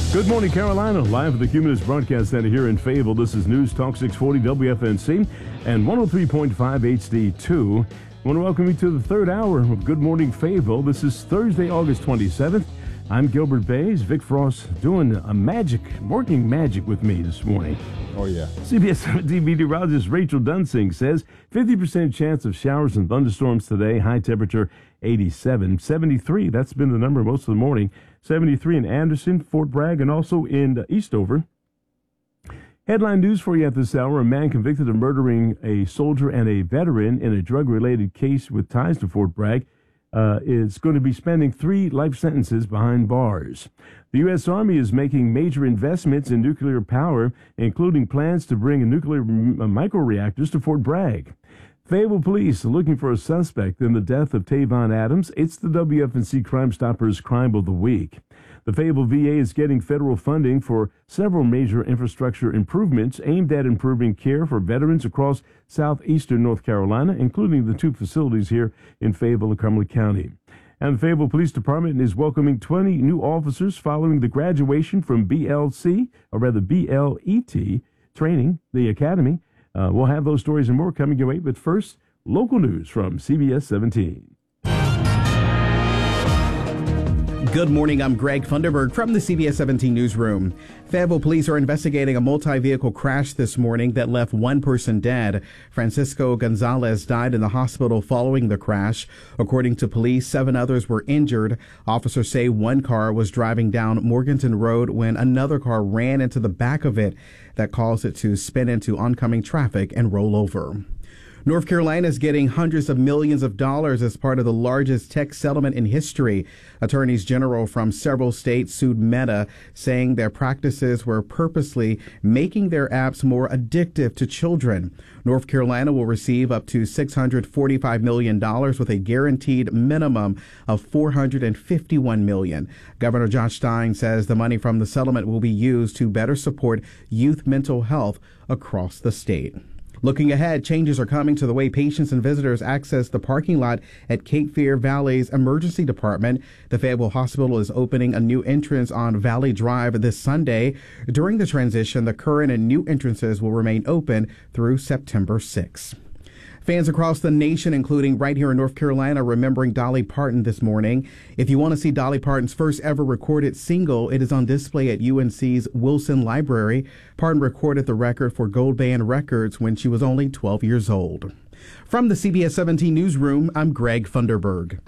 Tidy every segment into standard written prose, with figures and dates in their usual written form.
Good morning, Carolina. Live at the Cumulus Broadcast Center here in Fayetteville. This is News Talk 640 WFNC and 103.5 HD2. I want to welcome you to the third hour of Good Morning Fayetteville. This is Thursday, August 27th. I'm Gilbert Bays. Vic Frost doing working magic with me this morning. Oh, yeah. CBS 17 meteorologist Rachel Dunsing says 50% chance of showers and thunderstorms today. High temperature 87. 73, that's been the number most of the morning. 73 in Anderson, Fort Bragg, and also in Eastover. Headline news for you at this hour. A man convicted of murdering a soldier and a veteran in a drug-related case with ties to Fort Bragg is going to be spending 3 life sentences behind bars. The U.S. Army is making major investments in nuclear power, including plans to bring nuclear microreactors to Fort Bragg. Fayetteville police are looking for a suspect in the death of Tavon Adams. It's the WFNC Crime Stoppers Crime of the Week. The Fayetteville VA is getting federal funding for several major infrastructure improvements aimed at improving care for veterans across southeastern North Carolina, including the 2 facilities here in Fayetteville and Cumberland County. And the Fayetteville Police Department is welcoming 20 new officers following the graduation from BLET training, the academy. We'll have those stories and more coming your way, but first, local news from CBS 17. Good morning, I'm Greg Funderburg from the CBS 17 newsroom. Fayetteville police are investigating a multi-vehicle crash this morning that left 1 person dead. Francisco Gonzalez died in the hospital following the crash. According to police, 7 others were injured. Officers say 1 car was driving down Morganton Road when another car ran into the back of it that caused it to spin into oncoming traffic and roll over. North Carolina is getting hundreds of millions of dollars as part of the largest tech settlement in history. Attorneys general from several states sued Meta, saying their practices were purposely making their apps more addictive to children. North Carolina will receive up to $645 million with a guaranteed minimum of $451 million. Governor Josh Stein says the money from the settlement will be used to better support youth mental health across the state. Looking ahead, changes are coming to the way patients and visitors access the parking lot at Cape Fear Valley's emergency department. The Fayetteville Hospital is opening a new entrance on Valley Drive this Sunday. During the transition, the current and new entrances will remain open through September 6. Fans across the nation, including right here in North Carolina, remembering Dolly Parton this morning. If you want to see Dolly Parton's first ever recorded single, it is on display at UNC's Wilson Library. Parton recorded the record for Gold Band Records when she was only 12 years old. From the CBS 17 newsroom, I'm Greg Funderburg.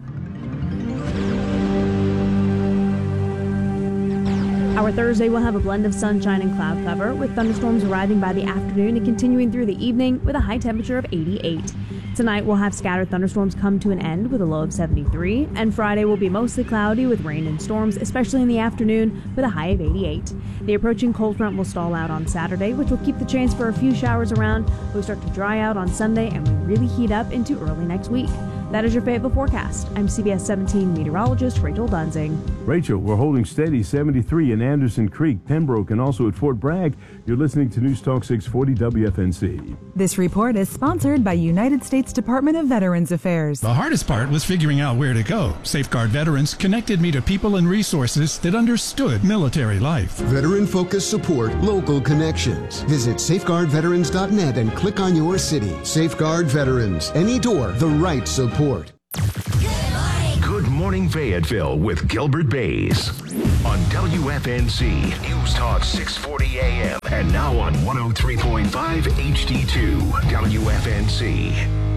Our Thursday will have a blend of sunshine and cloud cover, with thunderstorms arriving by the afternoon and continuing through the evening with a high temperature of 88. Tonight we'll have scattered thunderstorms come to an end with a low of 73, and Friday will be mostly cloudy with rain and storms, especially in the afternoon, with a high of 88. The approaching cold front will stall out on Saturday, which will keep the chance for a few showers around. We'll start to dry out on Sunday and we really heat up into early next week. That is your Fayetteville forecast. I'm CBS 17 meteorologist Rachel Dunsing. Rachel, we're holding steady 73 in Anderson Creek, Pembroke, and also at Fort Bragg. You're listening to News Talk 640 WFNC. This report is sponsored by United States Department of Veterans Affairs. The hardest part was figuring out where to go. Safeguard Veterans connected me to people and resources that understood military life. Veteran-focused support, local connections. Visit safeguardveterans.net and click on your city. Safeguard Veterans. Any door, the right support. Good morning, Fayetteville with Gilbert Bays on WFNC News Talk 640 AM and now on 103.5 HD2 WFNC.